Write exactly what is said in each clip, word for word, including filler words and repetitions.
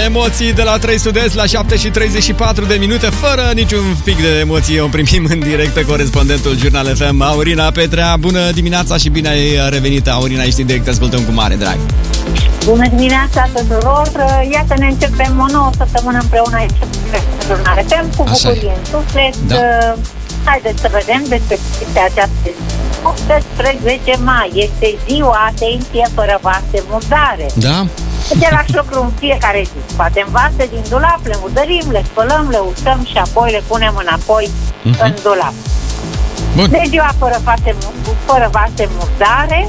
Emoții de la trei Sud-Est la șapte și treizeci și patru de minute, fără niciun pic de emoție. O primim în direct pe corespondentul Jurnal F M, Aurina Petrea. Bună dimineața și bine ai revenit, Aurina, ești în direct, te ascultăm cu mare drag. Bună dimineața tuturor! Iată, ne începem o nouă săptămână împreună aici pe Jurnal F M, cu bucurie în suflet. Da. Haideți să vedem despre această zi. optsprezece mai este ziua, atenție, fără vase murdare. Da. Același lucru în fiecare zi. Scoatem vase din dulap, le murdărim, le spălăm, le usăm și apoi le punem înapoi uh-huh. în dulap. Bun. De ziua fără vase, fără vase murdare,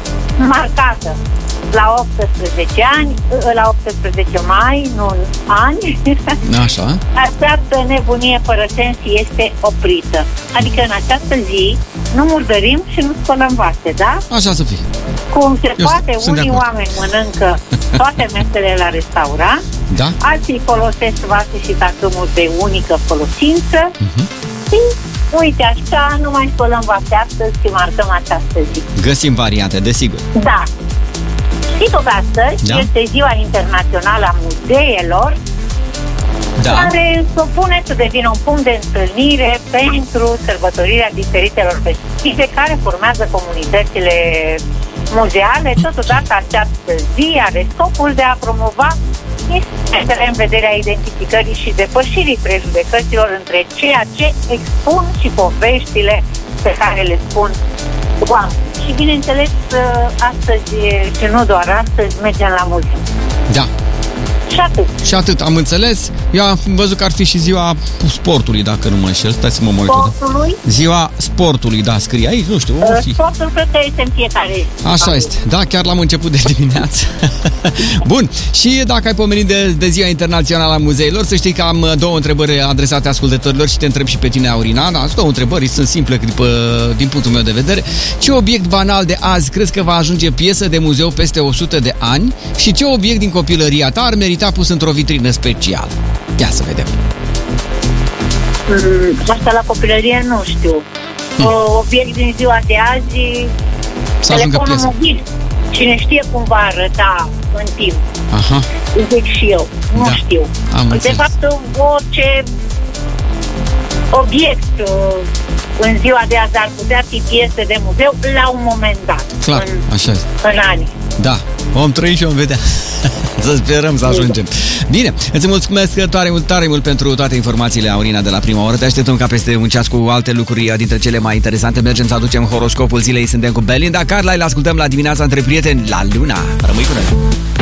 marcată la optsprezece ani, la optsprezece mai, nu ani. Așa. Această nebunie fără sens este oprită. Adică în această zi nu murdărim și nu spălăm vase, da? Așa să fie. Cum se Eu poate, sunt unii oameni mănâncă toate mesele la restaurant, da? Alții folosesc vase și tacâmuri de unică folosință uh-huh. și uite așa, nu mai spălăm vase astăzi și marcăm această zi. Găsim variante, desigur. Da. Și tot astăzi da? este Ziua Internațională a Muzeelor, da. care propune să devină un punct de întâlnire pentru sărbătorirea diferitelor festive care formează comunitățile muzeale. Totodată această zi are scopul de a promova instrumentele în vederea identificării și depășirii prejudecăților între ceea ce expun și poveștile pe care le spun oamenii. Și bineînțeles, astăzi și nu doar astăzi mergem la muzeu. Da. Și atât. Și atât, am înțeles. Eu am văzut că ar fi și ziua sportului, dacă nu mă înșel. Stai să mă mă uit. Sportului? Ziua sportului, da, scrie aici, nu știu. Uh, sportul cred că este în fiecare zi. Așa este, da, chiar l-am început de dimineață. Bun, și dacă ai pomenit de, de Ziua Internațională a Muzeilor, să știi că am două întrebări adresate ascultătorilor și te întreb și pe tine, Aurina. Da, două întrebări, sunt simple după, din punctul meu de vedere. Ce obiect banal de azi crezi că va ajunge piesă de muzeu peste o sută de ani? Și ce obiect din copilăria ta ar merita pus într-o vitrină specială? Ia să vedem. Mm, asta la copilărie nu știu. Hmm. O, obiect din ziua de azi, să telefonul mobil. Cine știe cum va arăta în timp. Aha. Zic și eu. Nu da. știu. Am de înțeles. fapt, orice obiect în ziua de azi ar putea fi piesă de muzeu la un moment dat. Clar, în, așa este. În ani. Da, vom trăi și vom vedea. Să sperăm să ajungem. Bine, îți mulțumesc tare mult, tare mult pentru toate informațiile, Aurina, de la prima oră. Te așteptăm ca peste un ceas cu alte lucruri dintre cele mai interesante. Mergem să aducem horoscopul zilei. Suntem cu Belinda Carlisle. Ascultăm la dimineața între prieteni la Luna. Rămâi cu noi!